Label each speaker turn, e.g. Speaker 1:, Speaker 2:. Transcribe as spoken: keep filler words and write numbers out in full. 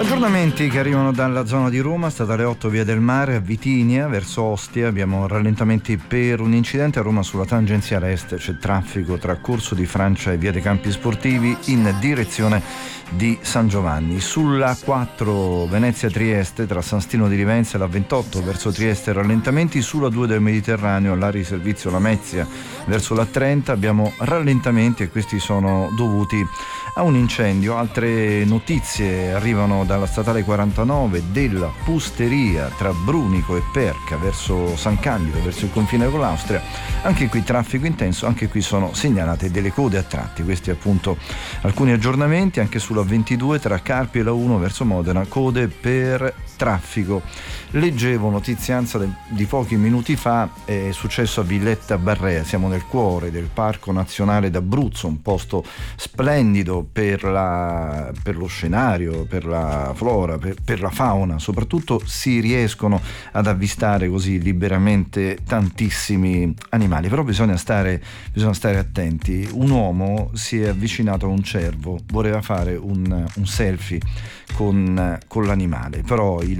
Speaker 1: Aggiornamenti che arrivano dalla zona di Roma, stata alle otto via del Mare, a Vitinia verso Ostia abbiamo rallentamenti per un incidente a Roma sulla tangenziale est, c'è traffico tra Corso di Francia e via dei Campi Sportivi in direzione di San Giovanni. Sulla quattro Venezia-Trieste tra San Stino di Livenza e la ventotto verso Trieste rallentamenti, sulla due del Mediterraneo l'area di servizio Lamezia verso la trenta abbiamo rallentamenti e questi sono dovuti a un incendio. Altre notizie arrivano dalla statale quarantanove della Pusteria tra Brunico e Perca verso San Candido, verso il confine con l'Austria. Anche qui traffico intenso, anche qui sono segnalate delle code a tratti. Questi appunto alcuni aggiornamenti. Anche sulla ventidue tra Carpi e la uno verso Modena, code per traffico. Leggevo notizianza de, di pochi minuti fa, è successo a Villetta Barrea, siamo nel cuore del Parco Nazionale d'Abruzzo, un posto splendido per, la, per lo scenario, per la flora, per, per la fauna, soprattutto si riescono ad avvistare così liberamente tantissimi animali, però bisogna stare, bisogna stare attenti. Un uomo si è avvicinato a un cervo, voleva fare un, un selfie con, con l'animale, però il